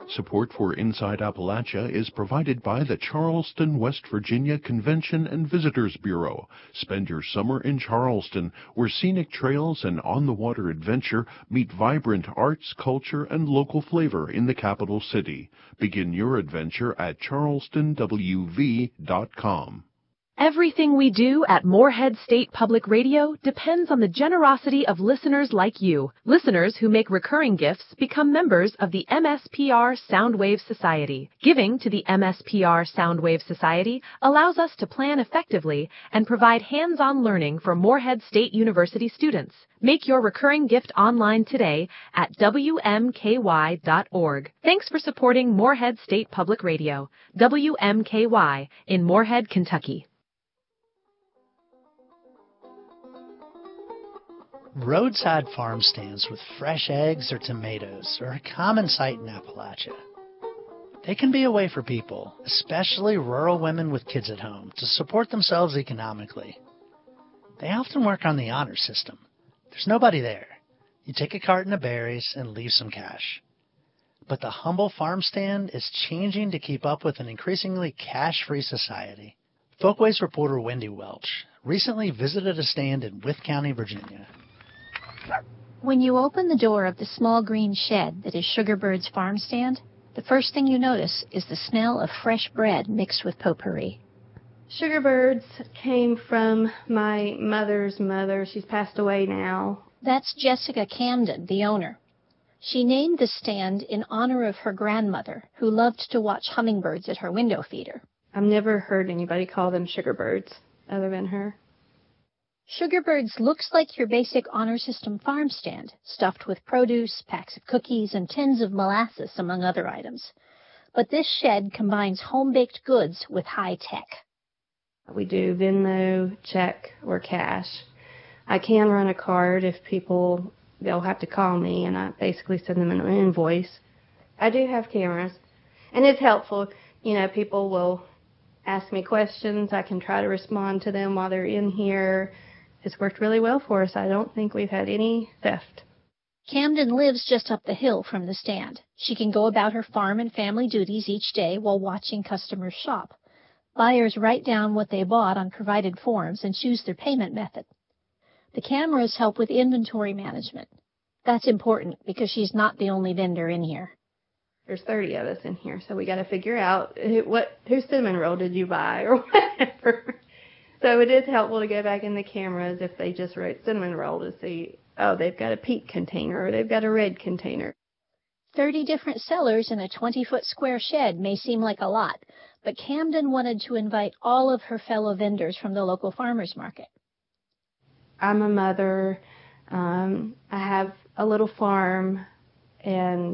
Support for Inside Appalachia is provided by the Charleston, West Virginia Convention and Visitors Bureau. Spend your summer in Charleston, where scenic trails and on-the-water adventure meet vibrant arts, culture, and local flavor in the capital city. Begin your adventure at charlestonwv.com. Everything we do at Morehead State Public Radio depends on the generosity of listeners like you. Listeners who make recurring gifts become members of the MSPR Soundwave Society. Giving to the MSPR Soundwave Society allows us to plan effectively and provide hands-on learning for Morehead State University students. Make your recurring gift online today at WMKY.org. Thanks for supporting Morehead State Public Radio, WMKY, in Morehead, Kentucky. Roadside farm stands with fresh eggs or tomatoes are a common sight in Appalachia. They can be a way for people, especially rural women with kids at home, to support themselves economically. They often work on the honor system. There's nobody there. You take a carton of berries and leave some cash. But the humble farm stand is changing to keep up with an increasingly cash-free society. Folkways reporter Wendy Welch recently visited a stand in Wythe County, Virginia. When you open the door of the small green shed that is Sugarbird's farm stand, the first thing you notice is the smell of fresh bread mixed with potpourri. Sugarbirds came from my mother's mother. She's passed away now. That's Jessica Camden, the owner. She named the stand in honor of her grandmother, who loved to watch hummingbirds at her window feeder. I've never heard anybody call them sugarbirds other than her. Sugarbird's looks like your basic honor system farm stand, stuffed with produce, packs of cookies, and tins of molasses, among other items. But this shed combines home-baked goods with high tech. We do Venmo, check, or cash. I can run a card if people, they'll have to call me, and I basically send them an invoice. I do have cameras, and it's helpful. You know, people will ask me questions. I can try to respond to them while they're in here. It's worked really well for us. I don't think we've had any theft. Camden lives just up the hill from the stand. She can go about her farm and family duties each day while watching customers shop. Buyers write down what they bought on provided forms and choose their payment method. The cameras help with inventory management. That's important because she's not the only vendor in here. There's 30 of us in here, so we got to figure out whose cinnamon roll did you buy or whatever. So it is helpful to go back in the cameras if they just wrote cinnamon roll to see, oh, they've got a pink container or they've got a red container. 30 different sellers in a 20-foot square shed may seem like a lot, but Camden wanted to invite all of her fellow vendors from the local farmers market. I'm a mother. I have a little farm, and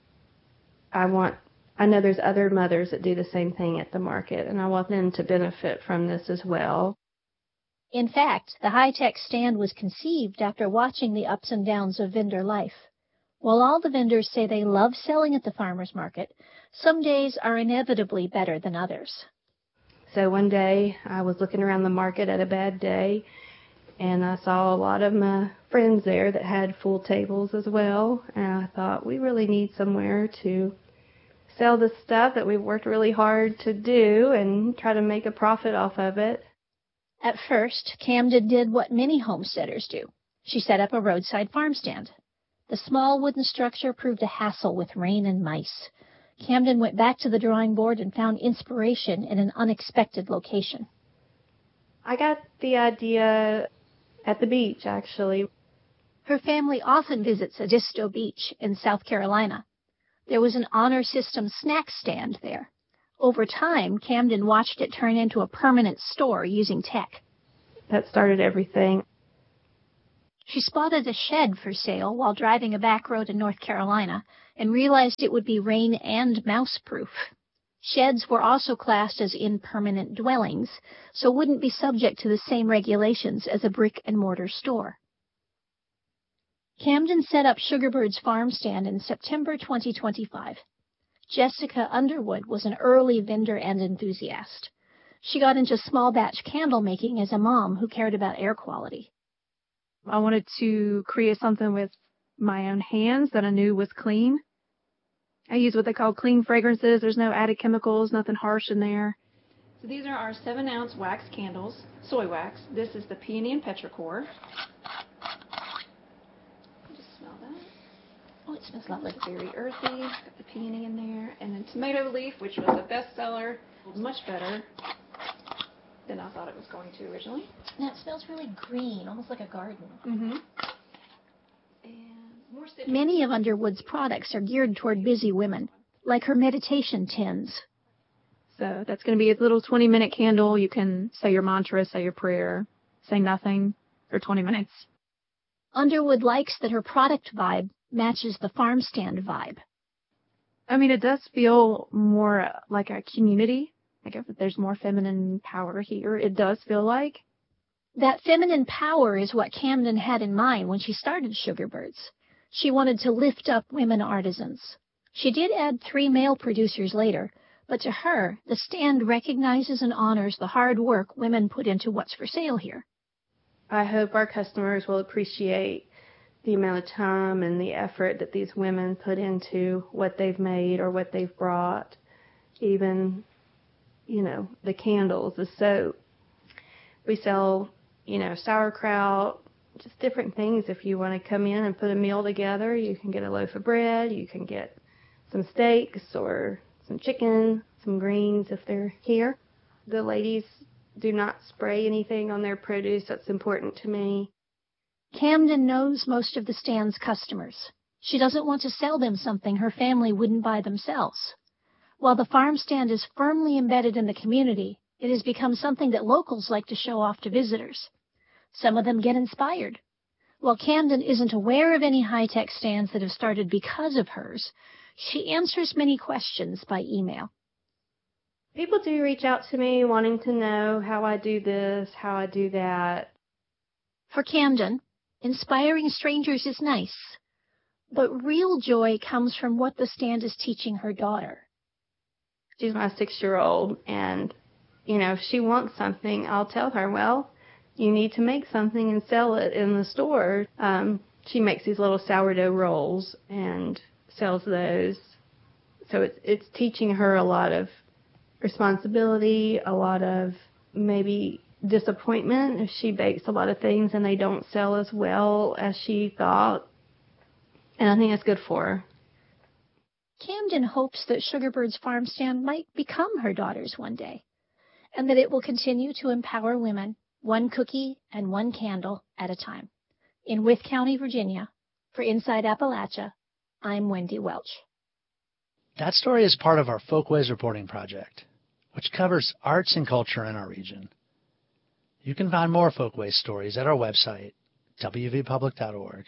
I know there's other mothers that do the same thing at the market, and I want them to benefit from this as well. In fact, the high-tech stand was conceived after watching the ups and downs of vendor life. While all the vendors say they love selling at the farmer's market, some days are inevitably better than others. So one day I was looking around the market at a bad day, and I saw a lot of my friends there that had full tables as well, and I thought we really need somewhere to sell the stuff that we've worked really hard to do and try to make a profit off of it. At first, Camden did what many homesteaders do. She set up a roadside farm stand. The small wooden structure proved a hassle with rain and mice. Camden went back to the drawing board and found inspiration in an unexpected location. I got the idea at the beach, actually. Her family often visits Edisto Beach in South Carolina. There was an honor system snack stand there. Over time, Camden watched it turn into a permanent store using tech. That started everything. She spotted a shed for sale while driving a back road in North Carolina and realized it would be rain and mouse-proof. Sheds were also classed as impermanent dwellings, so wouldn't be subject to the same regulations as a brick-and-mortar store. Camden set up Sugarbird's farm stand in September 2025. Jessica Underwood was an early vendor and enthusiast. She got into small-batch candle making as a mom who cared about air quality. I wanted to create something with my own hands that I knew was clean. I use what they call clean fragrances. There's no added chemicals, nothing harsh in there. So these are our 7-ounce wax candles, soy wax. This is the peony and petrichor. Just smell that. Oh, it smells lovely. It's very earthy. Got the peony in there. And then tomato leaf, which was a bestseller. Much better than I thought it was going to originally. Now it smells really green, almost like a garden. Mm-hmm. And more citrus. Many of Underwood's products are geared toward busy women, like her meditation tins. So that's going to be a little 20-minute candle. You can say your mantra, say your prayer, say nothing for 20 minutes. Underwood likes that her product vibe matches the farm stand vibe. I mean, it does feel more like a community. Like if there's more feminine power here, it does feel like. That feminine power is what Camden had in mind when she started Sugarbirds. She wanted to lift up women artisans. She did add 3 male producers later, but to her, the stand recognizes and honors the hard work women put into what's for sale here. I hope our customers will appreciate the amount of time and the effort that these women put into what they've made or what they've brought. Even, the candles, the soap. We sell, sauerkraut, just different things. If you want to come in and put a meal together, you can get a loaf of bread, you can get some steaks or some chicken, some greens if they're here. The ladies do not spray anything on their produce. That's important to me. Camden knows most of the stand's customers. She doesn't want to sell them something her family wouldn't buy themselves. While the farm stand is firmly embedded in the community, it has become something that locals like to show off to visitors. Some of them get inspired. While Camden isn't aware of any high-tech stands that have started because of hers, she answers many questions by email. People do reach out to me wanting to know how I do this, how I do that. For Camden, inspiring strangers is nice, but real joy comes from what the stand is teaching her daughter. She's my 6-year-old, and, if she wants something, I'll tell her, well, you need to make something and sell it in the store. She makes these little sourdough rolls and sells those. So it's teaching her a lot of responsibility, a lot of maybe disappointment if she bakes a lot of things and they don't sell as well as she thought. And I think that's good for her. Camden hopes that Sugarbird's farm stand might become her daughter's one day, and that it will continue to empower women, one cookie and one candle at a time. In Wythe County, Virginia, for Inside Appalachia, I'm Wendy Welch. That story is part of our Folkways reporting project, which covers arts and culture in our region. You can find more Folkways stories at our website, wvpublic.org.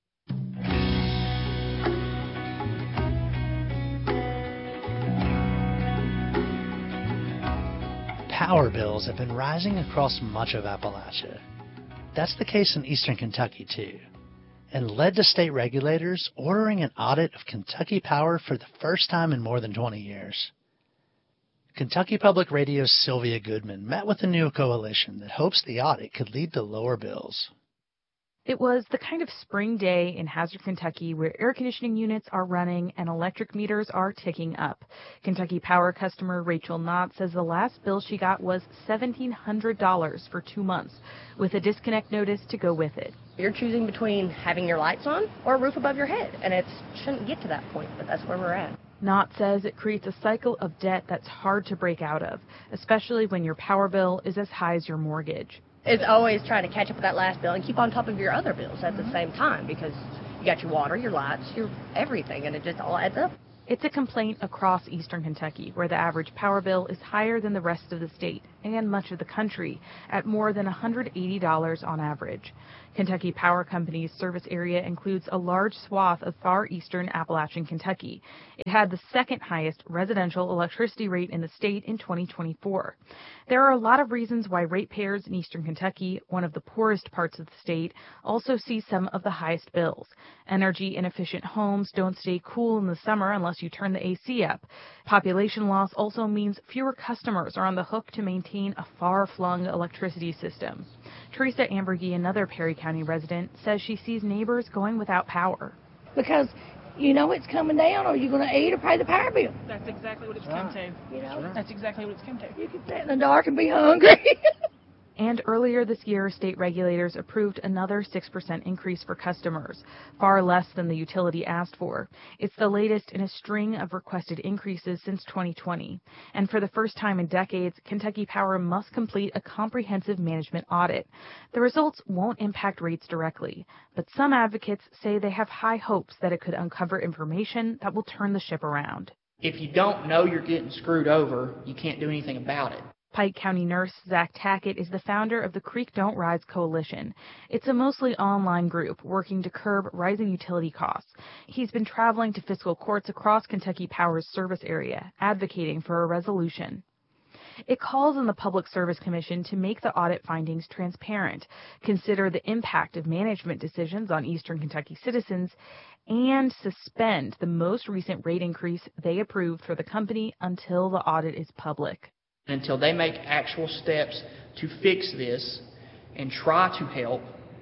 Power bills have been rising across much of Appalachia. That's the case in eastern Kentucky, too, and led to state regulators ordering an audit of Kentucky Power for the first time in more than 20 years. Kentucky Public Radio's Sylvia Goodman met with a new coalition that hopes the audit could lead to lower bills. It was the kind of spring day in Hazard, Kentucky, where air conditioning units are running and electric meters are ticking up. Kentucky Power customer Rachel Knott says the last bill she got was $1,700 for 2 months, with a disconnect notice to go with it. You're choosing between having your lights on or a roof above your head, and it shouldn't get to that point, but that's where we're at. Knott says it creates a cycle of debt that's hard to break out of, especially when your power bill is as high as your mortgage. It's always trying to catch up with that last bill and keep on top of your other bills at the same time, because you got your water, your lights, your everything, and it just all adds up. It's a complaint across eastern Kentucky, where the average power bill is higher than the rest of the state and much of the country, at more than $180 on average. Kentucky Power Company's service area includes a large swath of far eastern Appalachian Kentucky. It had the second highest residential electricity rate in the state in 2024. There are a lot of reasons why ratepayers in eastern Kentucky, one of the poorest parts of the state, also see some of the highest bills. Energy inefficient homes don't stay cool in the summer unless you turn the AC up. Population loss also means fewer customers are on the hook to maintain a far-flung electricity system. Teresa Ambergy, another Perry County resident, says she sees neighbors going without power. Because you know it's coming down, or you're going to eat or pay the power bill. That's exactly what it's come to. You know, That's exactly what it's come to. You can sit in the dark and be hungry. And earlier this year, state regulators approved another 6% increase for customers, far less than the utility asked for. It's the latest in a string of requested increases since 2020. And for the first time in decades, Kentucky Power must complete a comprehensive management audit. The results won't impact rates directly, but some advocates say they have high hopes that it could uncover information that will turn the ship around. If you don't know you're getting screwed over, you can't do anything about it. Pike County nurse Zach Tackett is the founder of the Creek Don't Rise Coalition. It's a mostly online group working to curb rising utility costs. He's been traveling to fiscal courts across Kentucky Power's service area, advocating for a resolution. It calls on the Public Service Commission to make the audit findings transparent, consider the impact of management decisions on Eastern Kentucky citizens, and suspend the most recent rate increase they approved for the company until the audit is public. Until they make actual steps to fix this and try to help,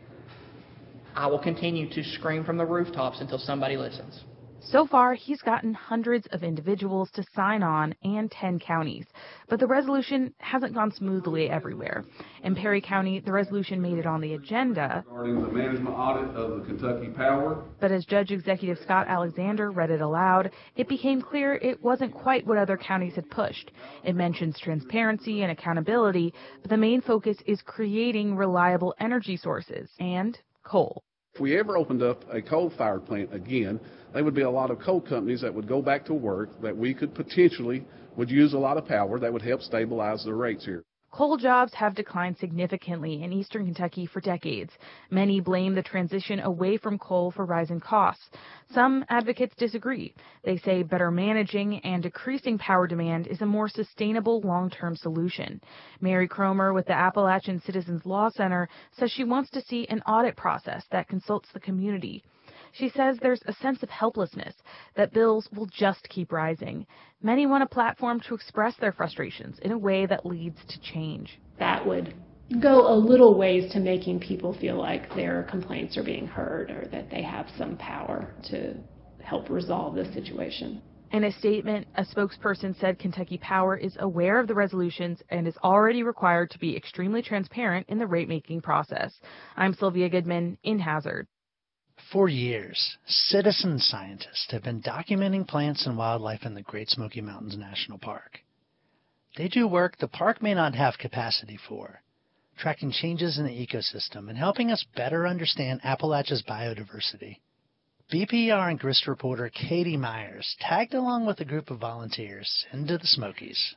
I will continue to scream from the rooftops until somebody listens. So far, he's gotten hundreds of individuals to sign on and 10 counties, but the resolution hasn't gone smoothly everywhere. In Perry County, the resolution made it on the agenda, regarding the management audit of the Kentucky Power. But as Judge Executive Scott Alexander read it aloud, it became clear it wasn't quite what other counties had pushed. It mentions transparency and accountability, but the main focus is creating reliable energy sources and coal. If we ever opened up a coal-fired plant again, there would be a lot of coal companies that would go back to work, that we could potentially would use a lot of power that would help stabilize the rates here. Coal jobs have declined significantly in eastern Kentucky for decades. Many blame the transition away from coal for rising costs. Some advocates disagree. They say better managing and decreasing power demand is a more sustainable long-term solution. Mary Cromer with the Appalachian Citizens Law Center says she wants to see an audit process that consults the community. She says there's a sense of helplessness, that bills will just keep rising. Many want a platform to express their frustrations in a way that leads to change. That would go a little ways to making people feel like their complaints are being heard or that they have some power to help resolve the situation. In a statement, a spokesperson said Kentucky Power is aware of the resolutions and is already required to be extremely transparent in the rate-making process. I'm Sylvia Goodman in Hazard. For years, citizen scientists have been documenting plants and wildlife in the Great Smoky Mountains National Park. They do work the park may not have capacity for, tracking changes in the ecosystem and helping us better understand Appalachia's biodiversity. BPR and Grist reporter Katie Myers tagged along with a group of volunteers into the Smokies.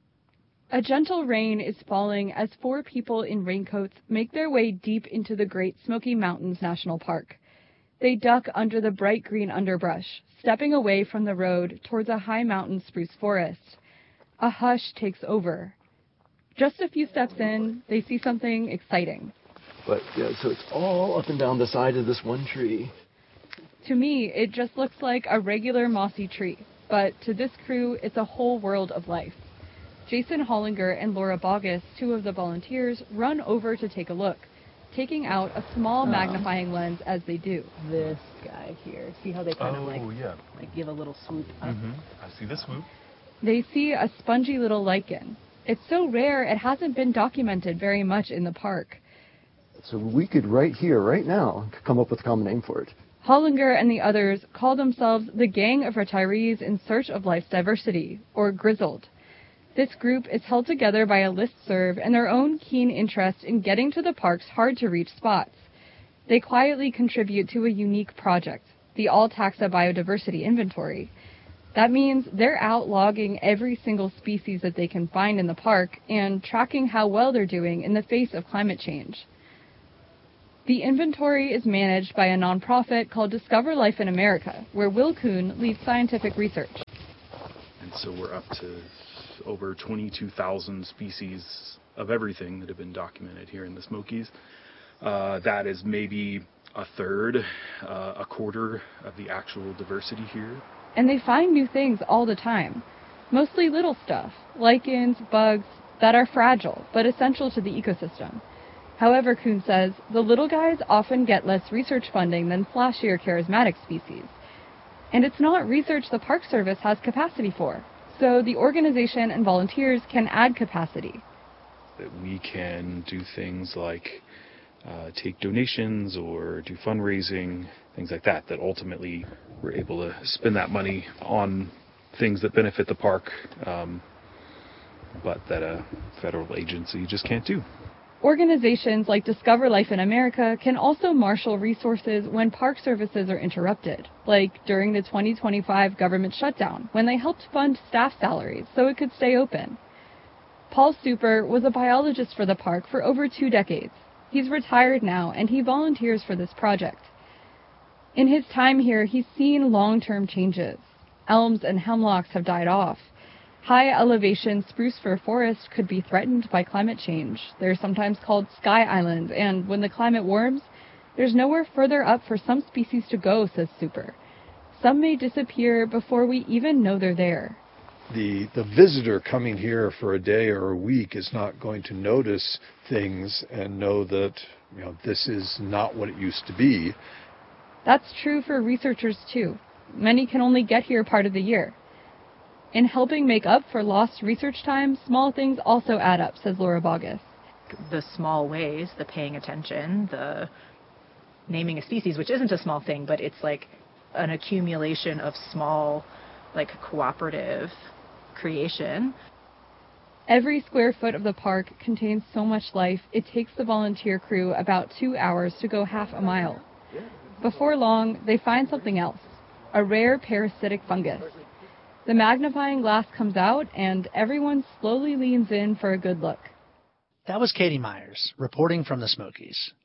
A gentle rain is falling as 4 people in raincoats make their way deep into the Great Smoky Mountains National Park. They duck under the bright green underbrush, stepping away from the road towards a high mountain spruce forest. A hush takes over. Just a few steps in, they see something exciting. But, yeah, so it's all up and down the side of this one tree. To me, it just looks like a regular mossy tree, but to this crew, it's a whole world of life. Jason Hollinger and Laura Bogus, 2 of the volunteers, run over to take a look, taking out a small magnifying lens as they do. This guy here. See how they kind of like give a little swoop up? I see the swoop. They see a spongy little lichen. It's so rare it hasn't been documented very much in the park. So we could right here, right now, come up with a common name for it. Hollinger and the others call themselves the Gang of Retirees in Search of Life's Diversity, or Grizzled. This group is held together by a listserv and their own keen interest in getting to the park's hard-to-reach spots. They quietly contribute to a unique project, the All-Taxa Biodiversity Inventory. That means they're out logging every single species that they can find in the park and tracking how well they're doing in the face of climate change. The inventory is managed by a nonprofit called Discover Life in America, where Will Kuhn leads scientific research. And so we're up to over 22,000 species of everything that have been documented here in the Smokies. That is maybe a third, a quarter of the actual diversity here. And they find new things all the time, mostly little stuff, lichens, bugs, that are fragile but essential to the ecosystem. However, Kuhn says, the little guys often get less research funding than flashier charismatic species. And it's not research the Park Service has capacity for, so the organization and volunteers can add capacity. That we can do things like take donations or do fundraising, things like that, that ultimately we're able to spend that money on things that benefit the park, but that a federal agency just can't do. Organizations like Discover Life in America can also marshal resources when park services are interrupted, like during the 2025 government shutdown, when they helped fund staff salaries so it could stay open. Paul Super was a biologist for the park for over 2 decades. He's retired now, and he volunteers for this project. In his time here, he's seen long-term changes. Elms and hemlocks have died off. High-elevation spruce fir forests could be threatened by climate change. They're sometimes called sky islands, and when the climate warms, there's nowhere further up for some species to go, says Super. Some may disappear before we even know they're there. The visitor coming here for a day or a week is not going to notice things and know that, this is not what it used to be. That's true for researchers, too. Many can only get here part of the year. In helping make up for lost research time, small things also add up, says Laura Bogus. The small ways, the paying attention, the naming a species, which isn't a small thing, but it's like an accumulation of small, cooperative creation. Every square foot of the park contains so much life, it takes the volunteer crew about 2 hours to go half a mile. Before long, they find something else, a rare parasitic fungus. The magnifying glass comes out, and everyone slowly leans in for a good look. That was Katie Myers, reporting from the Smokies.